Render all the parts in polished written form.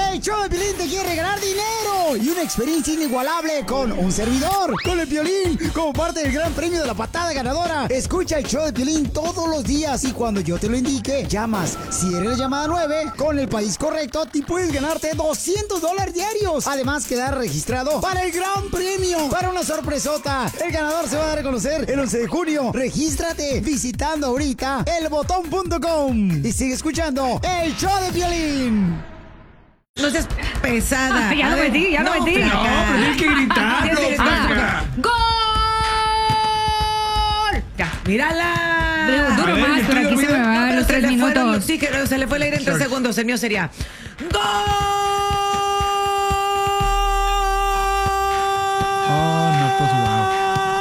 El show de Piolín te quiere regalar dinero y una experiencia inigualable con un servidor, con el Piolín, como parte del gran premio de la patada ganadora. Escucha el show de Piolín todos los días y cuando yo te lo indique, llamas. Si eres la llamada 9, con el país correcto, te puedes ganarte $200 diarios. Además, quedar registrado para el gran premio, para una sorpresota. El ganador se va a dar a conocer el 11 de junio. Regístrate visitando ahorita elbotón.com y sigue escuchando el show de Piolín. No seas pesada. Ya lo metí. No, pero tienes que gritarlo. ¡Gol! Ya, mírala. Duro más, pero aquí se me van los 3 minutos. Sí, que se le fue el aire en 3 segundos. El mío sería ¡gol! Oh, no, pues wow.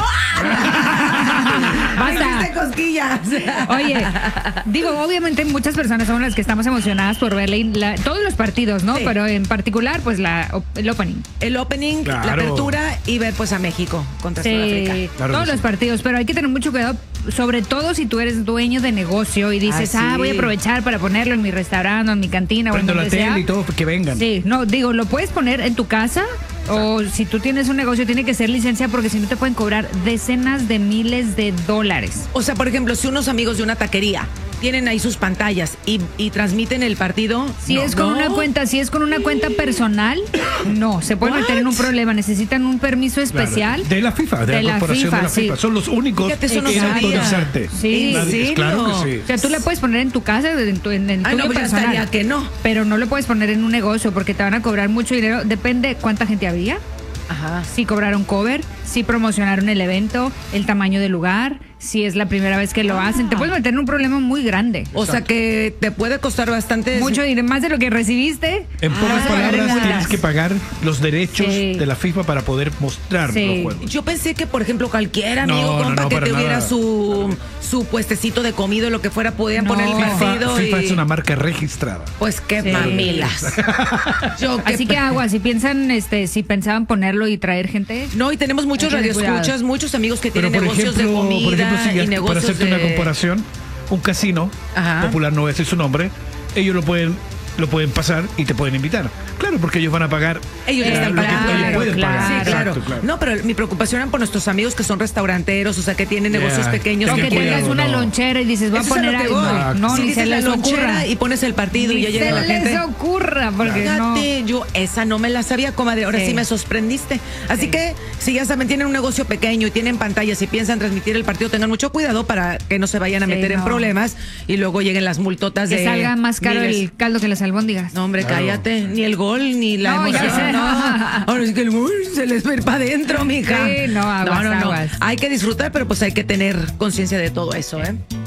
Basta. Cosquillas. Oye, digo, obviamente muchas personas son las que estamos emocionadas por ver todos los partidos, ¿no? Sí. Pero en particular, pues el opening. El opening, Claro. la apertura y ver pues a México contra Sudáfrica. Claro todos que los sí. partidos, pero hay que tener mucho cuidado, sobre todo si tú eres dueño de negocio y dices, Sí. voy a aprovechar para ponerlo en mi restaurante, o en mi cantina Prendo o en la donde sea. tele y todo, que vengan. Sí, no, digo, lo puedes poner en tu casa o si tú tienes un negocio tiene que ser licencia porque si no te pueden cobrar decenas de miles de dólares. O sea, por ejemplo, si unos amigos de una taquería tienen ahí sus pantallas y transmiten el partido. Si es con una cuenta personal, no, se puede meter en un problema, necesitan un permiso Claro. especial. De la FIFA, de la corporación de la sí. FIFA. Son los únicos Fíjate, eso no que sabía. autorizarte. Sí. ¿En serio? Claro que sí. O sea, tú la puedes poner en tu casa, en el tuyo Ay, no, pues ya personal. estaría que no. Pero no lo puedes poner en un negocio porque te van a cobrar mucho dinero. Depende cuánta gente había. Ajá. Si cobraron cover, si promocionaron el evento, el tamaño del lugar, si es la primera vez que lo hacen. Te puedes meter en un problema muy grande. O sea que te puede costar bastante. Mucho dinero, más de lo que recibiste. En pocas Ah, palabras, multas. tienes que pagar los derechos Sí. de la FIFA para poder mostrar Sí. los juegos. Yo pensé que, por ejemplo, cualquier amigo, No, compa, no, que para tuviera nada. su puestecito de comida o lo que fuera, podían No. poner el partido. FIFA y... es una marca registrada. Pues qué Sí. mamilas. Yo, qué Así que agua, si piensan, si pensaban ponerlo y traer gente. No, y tenemos muchos Hay que tener radioescuchas, cuidado. muchos amigos que tienen Pero negocios de comida si y para negocios hacerte de... una comparación, un casino Ajá. popular, no voy a decir su nombre, ellos lo pueden pasar y te pueden invitar. Claro, porque ellos van a pagar Ellos están lo que pagando. ellos pueden Claro, pagar. Sí, claro. Exacto, claro. No, pero mi preocupación era por nuestros amigos que son restauranteros, o sea, que tienen negocios Yeah. pequeños. O Ten que cuidado, tengas una no. lonchera y dices, voy a Eso es a poner lo que algo. voy. No, Si ni dices se la les lonchera ocurra. y pones el partido y ya Ni llega la se les gente. ocurra, porque no. Fíjate, yo esa no me la sabía, comadre. Ahora sí, Sí. me sorprendiste. Así Sí. que, si ya saben, tienen un negocio pequeño y tienen pantallas y piensan transmitir el partido, tengan mucho cuidado para que no se vayan a Sí, meter en no. problemas y luego lleguen las multotas Que de. salga más caro miles. el caldo que las albóndigas. No, hombre, Claro. cállate. Ni el gol, ni la No, ya emoción. sé. No. Ahora sí que el gol se les va a ir para adentro, mija. Sí, no, aguas, aguas. Hay que disfrutar, pero pues hay que tener conciencia de todo eso, ¿eh?